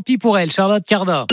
pis pour elle, Charlotte Cardin.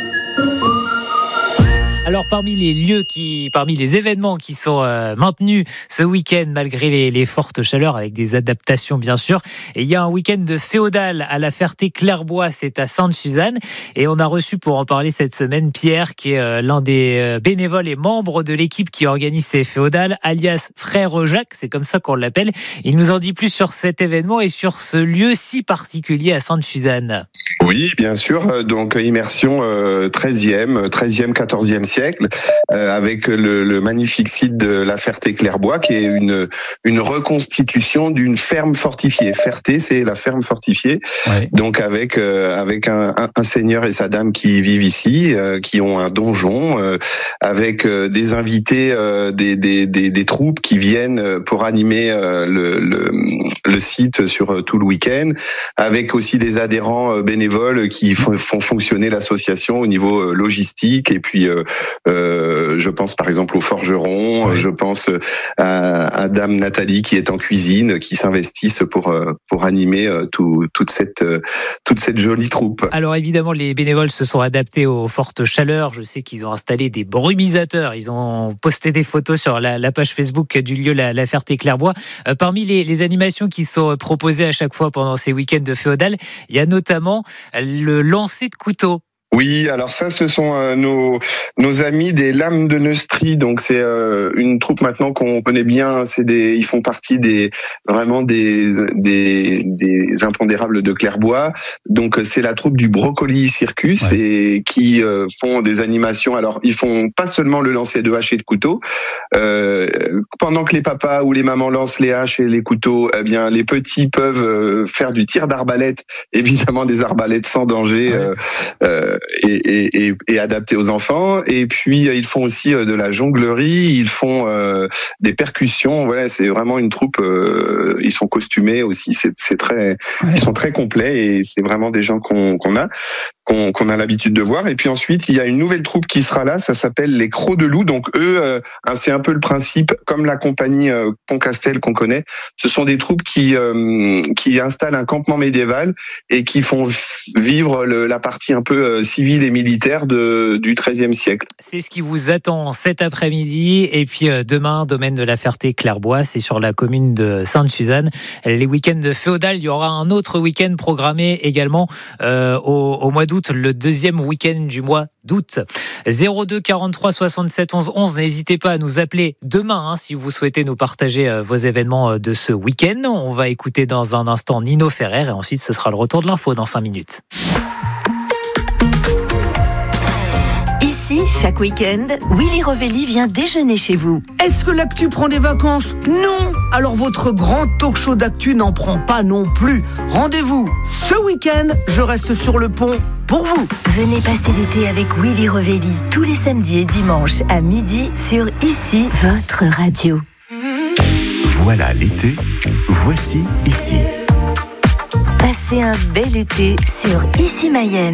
Alors parmi les événements qui sont maintenus ce week-end malgré les fortes chaleurs avec des adaptations bien sûr, et il y a un week-end de féodal à la Ferté-Clairbois, c'est à Sainte-Suzanne, et on a reçu pour en parler cette semaine Pierre qui est l'un des bénévoles et membres de l'équipe qui organise ces féodales, alias Frère Jacques, c'est comme ça qu'on l'appelle. Il nous en dit plus sur cet événement et sur ce lieu si particulier à Sainte-Suzanne. Oui, bien sûr, donc immersion 13e, 14e siècle, avec le magnifique site de la Ferté-Clairbois, qui est une reconstitution d'une ferme fortifiée. Ferté, c'est la ferme fortifiée, ouais. Donc avec un seigneur et sa dame qui vivent ici, qui ont un donjon, avec des invités, des troupes qui viennent pour animer le site sur tout le week-end, avec aussi des adhérents bénévoles qui font fonctionner l'association au niveau logistique, et puis je pense par exemple aux forgerons, oui. Je pense à Dame Nathalie qui est en cuisine, qui s'investissent pour animer toute cette jolie troupe. Alors évidemment, les bénévoles se sont adaptés aux fortes chaleurs. Je sais qu'ils ont installé des brumisateurs. Ils ont posté des photos sur la page Facebook du lieu la Ferté-Clairbois. Parmi les animations qui sont proposées à chaque fois pendant ces week-ends de féodal, il y a notamment le lancer de couteau. Oui, alors ça, ce sont nos amis des Lames de Neustrie. Donc c'est une troupe maintenant qu'on connaît bien. Ils font partie des impondérables de Clairbois. Donc c'est la troupe du Brocoli Circus, ouais. Et qui font des animations. Alors ils font pas seulement le lancer de haches et de couteaux. Pendant que les papas ou les mamans lancent les haches et les couteaux, eh bien les petits peuvent faire du tir d'arbalète. Évidemment des arbalètes sans danger. Ouais. Et adapté aux enfants. Et puis ils font aussi de la jonglerie, ils font des percussions. Voilà, c'est vraiment une troupe. Ils sont costumés aussi. C'est très, ouais. Ils sont très complets et c'est vraiment des gens qu'on a l'habitude de voir. Et puis ensuite, il y a une nouvelle troupe qui sera là. Ça s'appelle les Crocs de Loup. Donc eux, c'est un peu le principe, comme la compagnie Pont-Castel qu'on connaît. Ce sont des troupes qui installent un campement médiéval et qui font vivre la partie un peu civile et militaire du XIIIe siècle. C'est ce qui vous attend cet après-midi. Et puis demain, domaine de la Ferté-Clairbois, c'est sur la commune de Sainte-Suzanne. Les week-ends de féodal, il y aura un autre week-end programmé également au mois d'août, le deuxième week-end du mois d'août. 02 43 67 11 11. N'hésitez pas à nous appeler demain si vous souhaitez nous partager vos événements de ce week-end. On va écouter dans un instant Nino Ferrer et ensuite ce sera le retour de l'info dans 5 minutes. Ici, chaque week-end, Willy Revelli vient déjeuner chez vous. Est-ce que l'actu prend des vacances ? Non ! Alors votre grand talk show d'actu n'en prend pas non plus. Rendez-vous ce week-end, je reste sur le pont pour vous. Venez passer l'été avec Willy Revelli, tous les samedis et dimanches à midi sur Ici, votre radio. Voilà l'été, voici Ici. Passez un bel été sur Ici Mayenne.